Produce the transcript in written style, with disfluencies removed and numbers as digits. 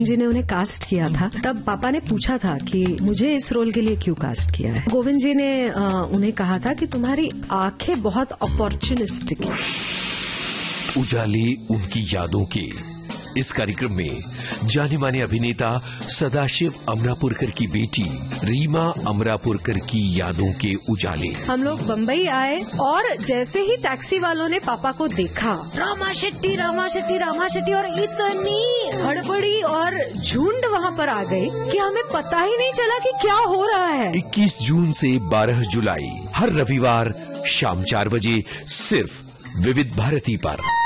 जी ने उन्हें कास्ट किया था, तब पापा ने पूछा था कि मुझे इस रोल के लिए क्यों कास्ट किया है। गोविंद जी ने उन्हें कहा था कि तुम्हारी आंखें बहुत अपॉर्चुनिस्टिक हैं। उजाले उनकी यादों के इस कार्यक्रम में जाने माने अभिनेता सदाशिव अमरापुरकर की बेटी रीमा अमरापुरकर की यादों के उजाले। हम लोग बम्बई आए और जैसे ही टैक्सी वालों ने पापा को देखा, रामा शेट्टी रामा शेट्टी रामा शेट्टी, और इतनी हड़बड़ी और झुंड वहाँ पर आ गई कि हमें पता ही नहीं चला कि क्या हो रहा है। 21 जून से 12 जुलाई हर रविवार शाम 4 बजे सिर्फ विविध भारती पर।